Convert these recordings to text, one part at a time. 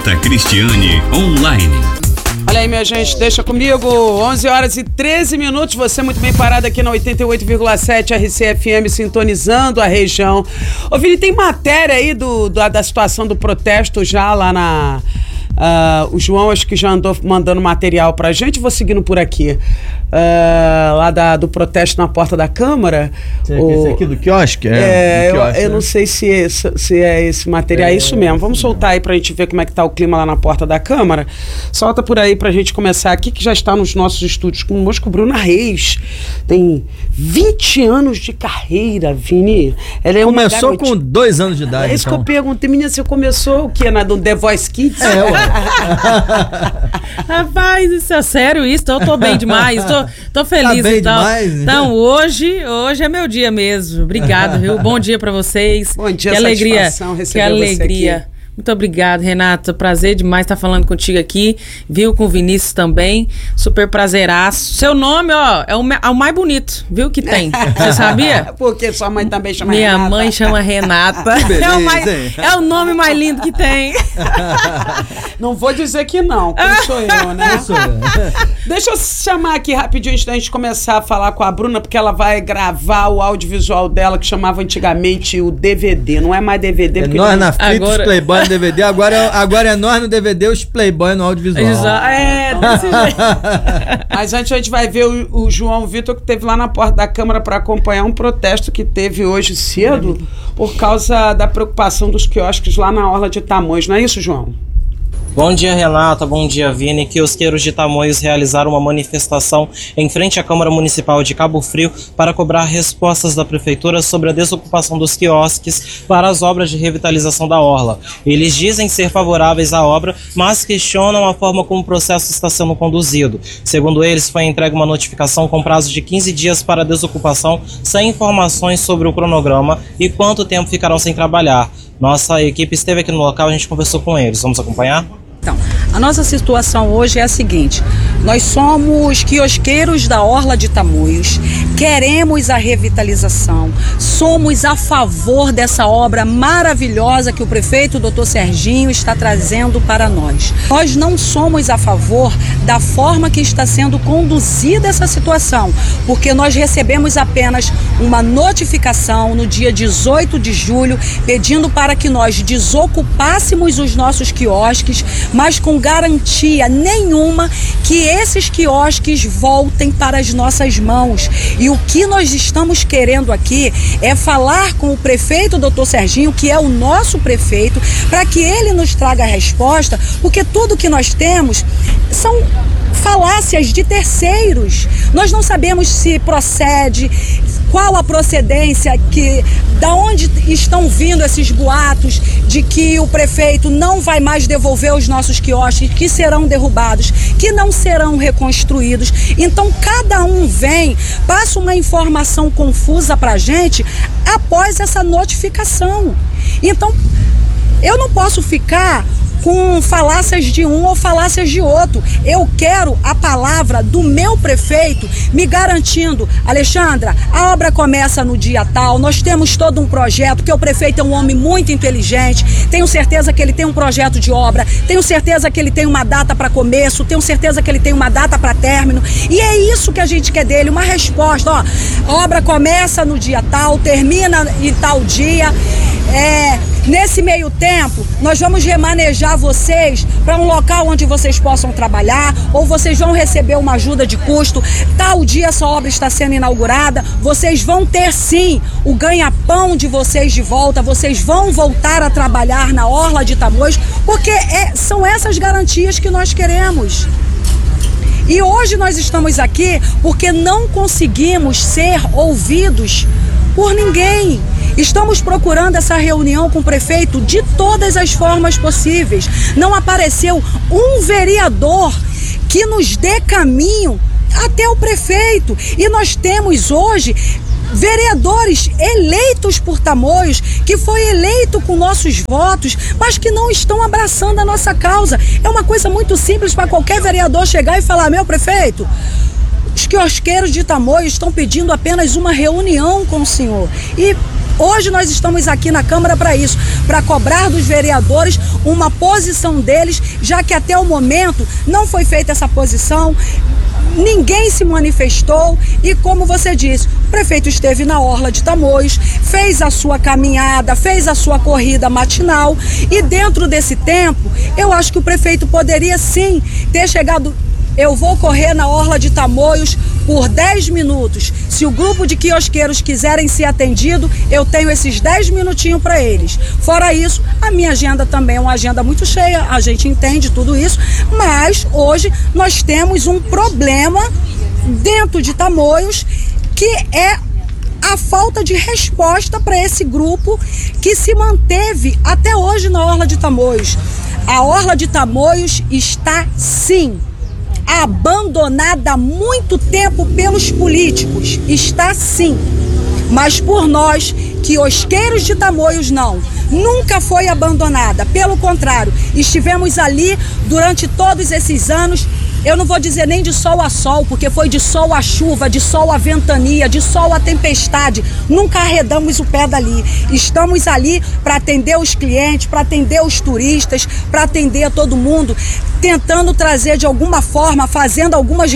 Cristiane Online. Olha aí, minha gente, deixa comigo, 11 horas e 13 minutos, você muito bem parado aqui na 88,7 RCFM, sintonizando a região. Ô, Vini, tem matéria aí da situação do protesto já lá na... o João acho que já andou mandando material pra gente, vou seguindo por aqui. Lá do protesto na porta da Câmara. Esse aqui do quiosque? Eu não sei se é esse material, é isso mesmo. Vamos soltar aí pra gente ver como é que tá o clima lá na porta da Câmara. Solta por aí pra gente começar aqui, que já está nos nossos estúdios conosco, Bruna Reis. Tem 20 anos de carreira, Vini. Ela é começou com 2 anos de idade. É isso que eu perguntei, menina, você começou o quê? Do The Voice Kids? Rapaz, isso é sério isso? Eu tô bem demais, tô feliz. Tá bem então. demais, né? Então, hoje é meu dia mesmo. Obrigado, viu? Bom dia pra vocês. Bom dia, que alegria, receber que alegria. Você aqui. Muito obrigado, Renato. Prazer demais estar falando contigo aqui. Viu? Com o Vinícius também. Super prazeraço. Seu nome, ó, é o mais bonito, viu? Que tem. Você sabia? Porque sua mãe também chama Minha Renata. Minha mãe chama Renata. É o nome mais lindo que tem. Não vou dizer que não, como sou eu, né? Deixa eu chamar aqui rapidinho antes da gente começar a falar com a Bruna, porque ela vai gravar o audiovisual dela, que chamava antigamente o DVD. Não é mais DVD. Porque nós na fita, os Playboy no DVD. Agora é nós no DVD, os Playboy no audiovisual. Desse jeito. Mas antes a gente vai ver o João Vitor, que esteve lá na porta da Câmara para acompanhar um protesto que teve hoje cedo por causa da preocupação dos quiosques lá na Orla de Tamoios. Não é isso, João? Bom dia, Renata. Bom dia, Vini. Quiosqueiros de Tamoios realizaram uma manifestação em frente à Câmara Municipal de Cabo Frio para cobrar respostas da Prefeitura sobre a desocupação dos quiosques para as obras de revitalização da orla. Eles dizem ser favoráveis à obra, mas questionam a forma como o processo está sendo conduzido. Segundo eles, foi entregue uma notificação com prazo de 15 dias para a desocupação, sem informações sobre o cronograma e quanto tempo ficarão sem trabalhar. Nossa equipe esteve aqui no local, a gente conversou com eles. Vamos acompanhar? Então, a nossa situação hoje é a seguinte: nós somos quiosqueiros da Orla de Tamoios, queremos a revitalização, somos a favor dessa obra maravilhosa que o prefeito Dr. Serginho está trazendo para nós. Nós não somos a favor da forma que está sendo conduzida essa situação, porque nós recebemos apenas uma notificação no dia 18 de julho, pedindo para que nós desocupássemos os nossos quiosques, mas com garantia nenhuma que esses quiosques voltem para as nossas mãos. E o que nós estamos querendo aqui é falar com o prefeito Dr. Serginho, que é o nosso prefeito, para que ele nos traga a resposta, porque tudo que nós temos são falácias de terceiros. Nós não sabemos se procede, qual a procedência, da onde estão vindo esses boatos de que o prefeito não vai mais devolver os nossos quiosques, que serão derrubados, que não serão reconstruídos. Então cada um vem, passa uma informação confusa pra gente após essa notificação. Então eu não posso ficar com falácias de um ou falácias de outro. Eu quero a palavra do meu prefeito me garantindo: Alexandra, a obra começa no dia tal, nós temos todo um projeto, porque o prefeito é um homem muito inteligente, tenho certeza que ele tem um projeto de obra, tenho certeza que ele tem uma data para começo, tenho certeza que ele tem uma data para término, e é isso que a gente quer dele, uma resposta. Ó, a obra começa no dia tal, termina em tal dia, nesse meio tempo, nós vamos remanejar vocês para um local onde vocês possam trabalhar, ou vocês vão receber uma ajuda de custo. Tal dia essa obra está sendo inaugurada, vocês vão ter sim o ganha-pão de vocês de volta, vocês vão voltar a trabalhar na Orla de Tamoios, porque são essas garantias que nós queremos. E hoje nós estamos aqui porque não conseguimos ser ouvidos por ninguém. Estamos procurando essa reunião com o prefeito de todas as formas possíveis. Não apareceu um vereador que nos dê caminho até o prefeito. E nós temos hoje vereadores eleitos por Tamoios, que foi eleito com nossos votos, mas que não estão abraçando a nossa causa. É uma coisa muito simples para qualquer vereador chegar e falar: meu prefeito, os quiosqueiros de Tamoios estão pedindo apenas uma reunião com o senhor. E Hoje nós estamos aqui na Câmara para isso, para cobrar dos vereadores uma posição deles, já que até o momento não foi feita essa posição, ninguém se manifestou e, como você disse, o prefeito esteve na orla de Tamoios, fez a sua caminhada, fez a sua corrida matinal e dentro desse tempo, eu acho que o prefeito poderia sim ter chegado. Eu vou correr na orla de Tamoios por 10 minutos. Se o grupo de quiosqueiros quiserem ser atendido, eu tenho esses 10 minutinhos para eles. Fora isso, a minha agenda também é uma agenda muito cheia, a gente entende tudo isso, mas hoje nós temos um problema dentro de Tamoios que é a falta de resposta para esse grupo que se manteve até hoje na orla de Tamoios. A orla de Tamoios está, sim, abandonada há muito tempo pelos políticos, está sim, mas por nós, quiosqueiros de Tamoios, não, nunca foi abandonada, pelo contrário, estivemos ali durante todos esses anos. Eu não vou dizer nem de sol a sol, porque foi de sol a chuva, de sol a ventania, de sol a tempestade. Nunca arredamos o pé dali. Estamos ali para atender os clientes, para atender os turistas, para atender todo mundo, tentando trazer de alguma forma, fazendo algumas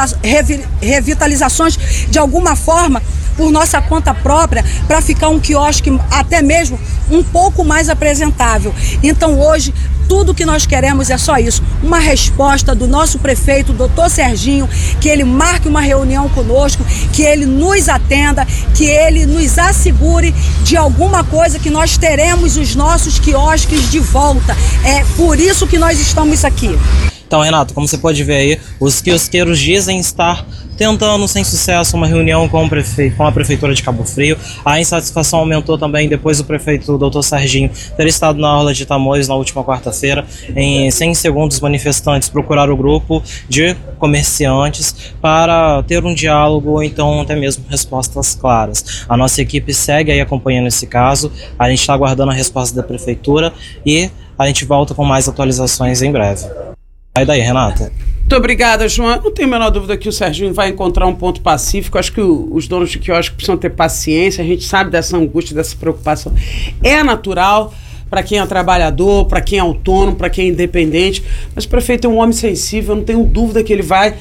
revitalizações de alguma forma, por nossa conta própria, para ficar um quiosque até mesmo um pouco mais apresentável. Então hoje, tudo que nós queremos é só isso, uma resposta do nosso prefeito, doutor Serginho, que ele marque uma reunião conosco, que ele nos atenda, que ele nos assegure de alguma coisa, que nós teremos os nossos quiosques de volta. É por isso que nós estamos aqui. Então, Renato, como você pode ver aí, os quiosqueiros dizem estar tentando sem sucesso uma reunião com a Prefeitura de Cabo Frio. A insatisfação aumentou também depois do prefeito Dr. Serginho ter estado na orla de Tamoios na última quarta-feira. Em 100 segundos, os manifestantes procuraram o grupo de comerciantes para ter um diálogo ou então até mesmo respostas claras. A nossa equipe segue aí acompanhando esse caso, a gente está aguardando a resposta da Prefeitura e a gente volta com mais atualizações em breve. Sai daí, Renata. Muito obrigada, João. Não tenho a menor dúvida que o Serginho vai encontrar um ponto pacífico. Acho que os donos de quiosque precisam ter paciência. A gente sabe dessa angústia, dessa preocupação. É natural para quem é trabalhador, para quem é autônomo, para quem é independente. Mas o prefeito é um homem sensível, eu não tenho dúvida que ele vai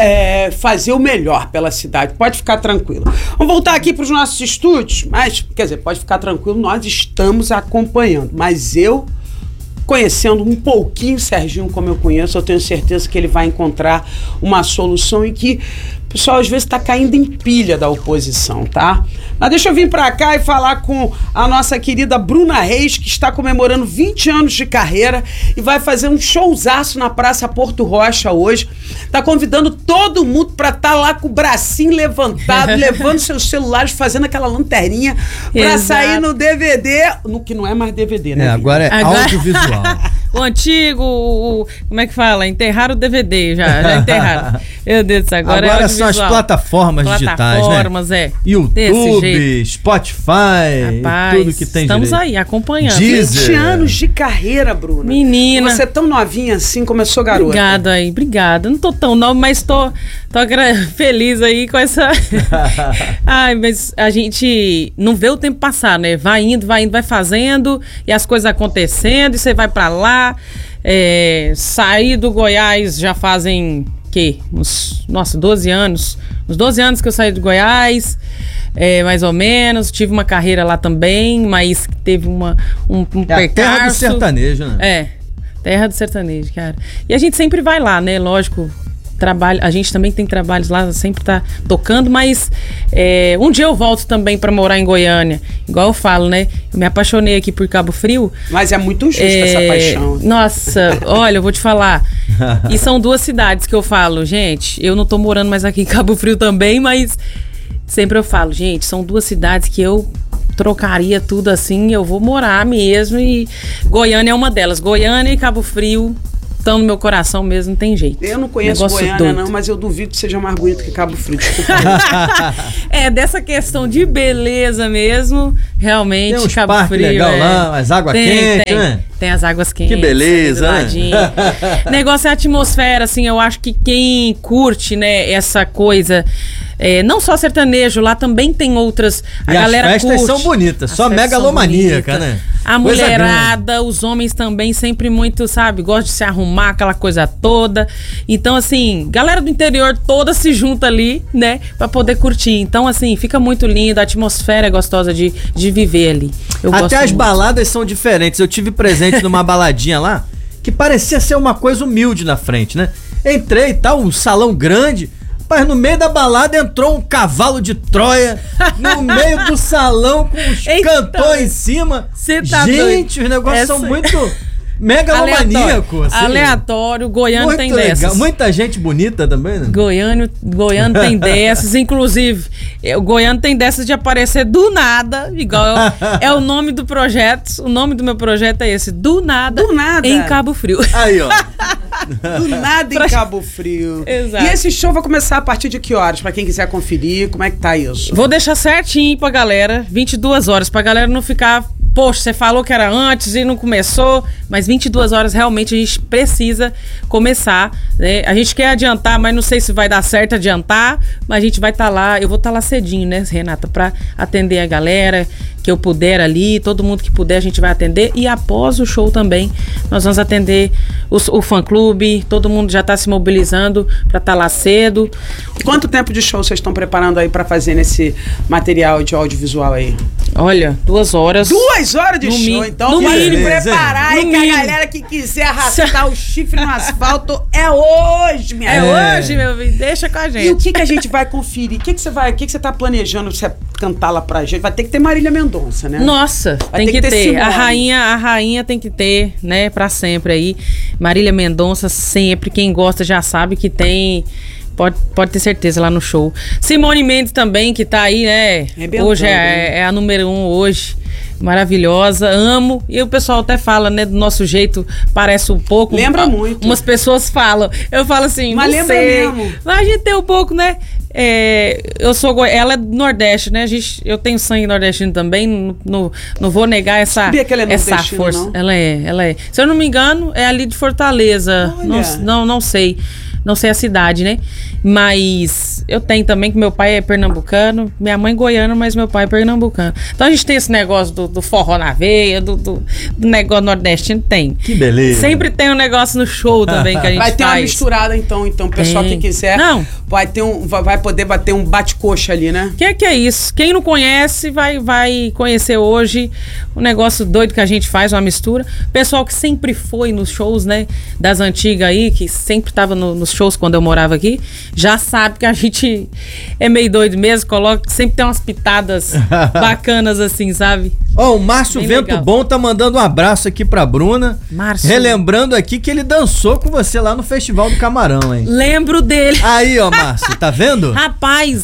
fazer o melhor pela cidade. Pode ficar tranquilo. Vamos voltar aqui para os nossos estúdios. Mas, quer dizer, pode ficar tranquilo, nós estamos acompanhando. Mas eu, conhecendo um pouquinho o Serginho como eu conheço, eu tenho certeza que ele vai encontrar uma solução e que o pessoal às vezes está caindo em pilha da oposição, tá? Mas deixa eu vir para cá e falar com a nossa querida Bruna Reis, que está comemorando 20 anos de carreira e vai fazer um showzaço na Praça Porto Rocha hoje. Tá convidando todo mundo para estar lá com o bracinho levantado, levando seus celulares, fazendo aquela lanterninha para sair no DVD, no que não é mais DVD, né? Agora é audiovisual. O antigo, como é que fala? Enterraram o DVD, já enterraram. Meu Deus do céu, agora são as plataformas digitais, né? YouTube, Spotify, rapaz, tudo que tem estamos direito. aí, acompanhando. 20 anos de carreira, Bruna. Menina. Você é tão novinha assim, começou garota. Obrigada aí, obrigada. Não tô tão nova, mas tô feliz aí com essa... Ai, mas a gente não vê o tempo passar, né? Vai indo, vai fazendo, e as coisas acontecendo, e você vai pra lá. Saí do Goiás já fazem... uns 12 anos. Uns 12 anos que eu saí de Goiás, mais ou menos. Tive uma carreira lá também, mas teve um percalço. Terra do sertanejo, né? Terra do sertanejo, cara. E a gente sempre vai lá, né? Lógico, a gente também tem trabalhos lá, sempre tá tocando, mas um dia eu volto também pra morar em Goiânia. Igual eu falo, né? Eu me apaixonei aqui por Cabo Frio. Mas é muito justa essa paixão. Nossa, olha, eu vou te falar. E são duas cidades que eu falo, gente, eu não tô morando mais aqui em Cabo Frio também, mas sempre eu falo, gente, são duas cidades que eu trocaria tudo assim, eu vou morar mesmo, e Goiânia é uma delas. Goiânia e Cabo Frio estão no meu coração mesmo, não tem jeito. Eu não conheço Goiânia, doido. Não, mas eu duvido que seja mais bonito que Cabo Frio. Dessa questão de beleza mesmo, realmente, tem uns Cabo Frio. Legal lá, as águas quentes, né? Tem as águas quentes. Que beleza, né? Negócio é a atmosfera, assim, eu acho que quem curte, né, essa coisa não só sertanejo, lá também tem outras. A galera as festas curte. são bonitas, As só festas são megalomaníaca, bonitas. né? A Coisa mulherada, os homens também sempre muito, sabe, gostam de se arrumar, aquela coisa toda. Então, assim, galera do interior toda se junta ali, né, pra poder curtir. Então, assim, fica muito lindo, a atmosfera é gostosa de viver ali. Eu gosto Até as muito. baladas são diferentes. Eu tive presente numa baladinha lá que parecia ser uma coisa humilde na frente, né? Entrei e tal, um salão grande. Mas no meio da balada entrou um cavalo de Troia no meio do salão com os cantores em cima. Cê tá Gente, doido. os negócios são muito megalomaníacos. Assim. Aleatório, Goiânia Muito tem legal. dessas. Muita gente bonita também, né? Goiânia tem dessas, inclusive, o Goiânia tem dessas de aparecer do nada, igual é o nome do projeto, o nome do meu projeto é esse, do nada em Cabo Frio. Aí, ó. Do nada em Cabo Frio. Exato. E esse show vai começar a partir de que horas? Pra quem quiser conferir, como é que tá isso? Vou deixar certinho pra galera, 22 horas, pra galera não ficar... Poxa, você falou que era antes e não começou, mas 22 horas realmente a gente precisa começar, né? A gente quer adiantar, mas não sei se vai dar certo adiantar, mas a gente vai estar lá, eu vou estar lá cedinho, né, Renata, pra atender a galera que eu puder ali, todo mundo que puder a gente vai atender, e após o show também nós vamos atender o fã-clube, todo mundo já tá se mobilizando pra estar lá cedo. Quanto tempo de show vocês estão preparando aí pra fazer nesse material de audiovisual aí? Olha, 2 horas. 2 horas de No show, mínimo. então No pode mínimo. preparar aí No que a mínimo. galera que quiser arrastar o chifre no asfalto é hoje, minha Hoje, meu filho, deixa com a gente. E o que a gente vai conferir? O que você tá planejando você cantar lá pra gente? Vai ter que ter Marília Mendonça, né? Nossa, Vai tem ter que que ter ter. A Simone. rainha tem que ter, né, pra sempre aí. Marília Mendonça sempre, quem gosta já sabe que tem. Pode ter certeza lá no show. Simone Mendes também, que tá aí, né? Arrebentando, Hoje é a número 1 hoje. Maravilhosa, amo. E o pessoal até fala, né, do nosso jeito, parece um pouco. Lembra muito. Umas pessoas falam. Eu falo assim, Mas não lembra sei. mesmo. Mas a gente tem um pouco, né? Eu sou ela é do Nordeste, né? Eu tenho sangue nordestino também, não vou negar essa, Sabia que ela é essa nordestina, força. não? Ela é. Se eu não me engano, é ali de Fortaleza. Olha. Não sei. Não sei a cidade, né? Mas eu tenho também que meu pai é pernambucano, minha mãe goiana, mas meu pai é pernambucano. Então a gente tem esse negócio do forró na veia, do negócio nordestino, tem. Que beleza. Sempre tem um negócio no show também que a gente Vai ter uma faz. misturada então o pessoal Tem. que quiser Não. vai poder bater um bate-coxa ali, né? Que é isso? Quem não conhece vai conhecer hoje um negócio doido que a gente faz, uma mistura. Pessoal que sempre foi nos shows, né, das antigas aí, que sempre tava nos shows quando eu morava aqui, já sabe que a gente é meio doido mesmo, sempre tem umas pitadas bacanas assim, sabe? Ó, o Márcio Bem Vento legal. Bom tá mandando um abraço aqui pra Bruna. Márcio. Relembrando aqui que ele dançou com você lá no Festival do Camarão, hein? Lembro dele. Aí, ó, Márcio, tá vendo? Rapaz,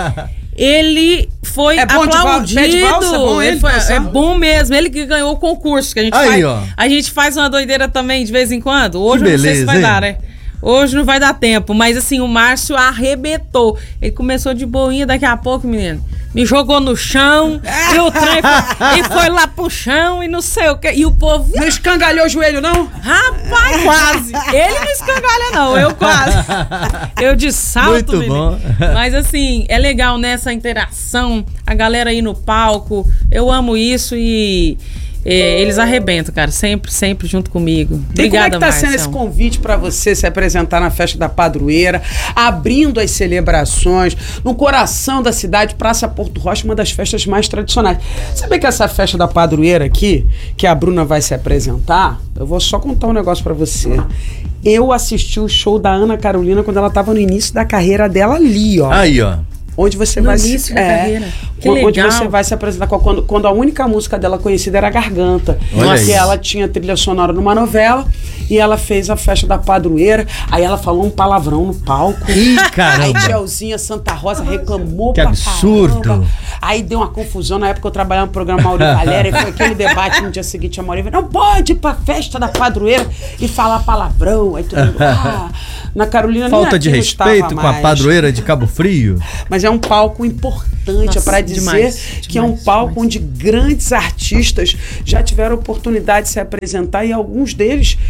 ele foi É bom de aplaudido. pé de valsa, é bom ele dançar? É bom mesmo. Ele que ganhou o concurso que a gente Aí, faz. ó. A gente faz uma doideira também de vez em quando. Hoje Que eu não sei se beleza, vai hein? dar, né? Hoje não vai dar tempo, mas assim, o Márcio arrebentou. Ele começou de boinha, daqui a pouco, menino, me jogou no chão, e o trem foi lá pro chão, e não sei o que. E o povo, Não escangalhou o joelho, não? rapaz, quase. Ele não escangalha, não, eu quase. Eu de salto, Muito menino. bom. Mas assim, é legal nessa interação, a galera aí no palco. Eu amo isso e eles arrebentam, cara, sempre junto comigo. E como é Obrigada, que tá sendo Márcio. esse convite pra você se apresentar na festa da padroeira, abrindo as celebrações no coração da cidade, Praça Porto Rocha, uma das festas mais tradicionais. Sabe que essa festa da padroeira aqui, que a Bruna vai se apresentar, eu vou só contar um negócio pra você. Eu assisti o show da Ana Carolina quando ela tava no início da carreira dela ali, ó. Aí, ó. Onde você No vai início da carreira. Que onde legal. você vai se apresentar quando a única música dela conhecida era Garganta. Olha Que isso. ela tinha trilha sonora numa novela e ela fez a festa da padroeira. Aí ela falou um palavrão no palco. Ih, Aí caramba. Tielzinha Santa Rosa reclamou Que pra absurdo. caramba. Aí deu uma confusão. Na época eu trabalhava no programa Maurício Valéria e foi aquele debate no dia seguinte. A Maurício não pode ir pra festa da padroeira e falar palavrão. Aí todo mundo, na Carolina nem Falta de aquilo estava respeito com a mais. padroeira de Cabo Frio. Mas é um palco importante, Nossa, é para dizer demais, que é um demais, palco demais. onde grandes artistas já tiveram oportunidade de se apresentar e alguns deles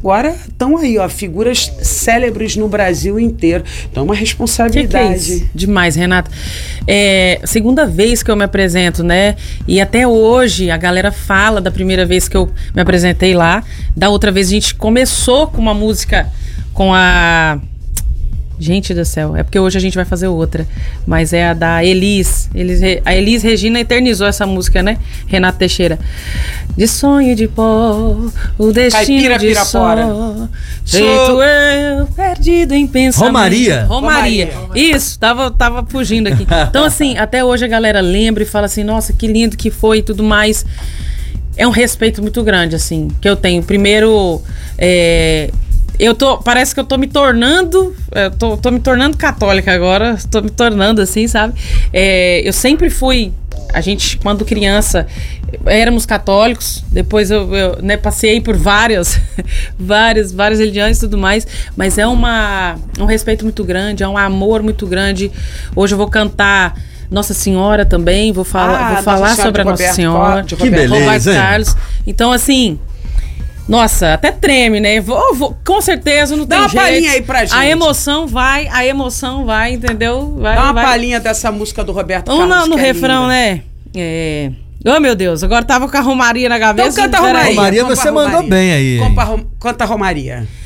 agora estão aí, ó, figuras célebres no Brasil inteiro. Então é uma Que é responsabilidade. isso? Demais, Renata. Segunda vez que eu me apresento, né? E até hoje a galera fala da primeira vez que eu me apresentei lá. Da outra vez a gente começou com uma música com a... Gente do céu, é porque hoje a gente vai fazer outra. Mas é a da Elis. A Elis Regina eternizou essa música, né? Renato Teixeira. De sonho de pó, o destino Caipira, de Pirapora. sol. Feito eu, perdido em pensamento. Romaria? Romaria. Isso, tava fugindo aqui. Então, assim, até hoje a galera lembra e fala assim, nossa, que lindo que foi e tudo mais. É um respeito muito grande, assim, que eu tenho. Primeiro, parece que eu tô me tornando, tô me tornando católica agora, tô me tornando assim, sabe? Eu sempre fui, a gente, quando criança, éramos católicos, depois eu né, passei por várias religiões e tudo mais, mas é um respeito muito grande, é um amor muito grande. Hoje eu vou cantar Nossa Senhora também, vou falar sobre a Nossa Senhora. Que beleza, Roberto hein? Carlos. Então, assim... Nossa, até treme, né? Com certeza não tem Dá uma jeito. palhinha aí pra gente. A emoção vai, entendeu? Vai, Dá uma vai. palhinha dessa música do Roberto Vamos Carlos. no que é refrão, linda. né? Oh, meu Deus, agora tava com a Romaria na cabeça. Então canta a Peraí. Romaria. Romaria Vamos você pra mandou bem aí, hein? Canta a Romaria.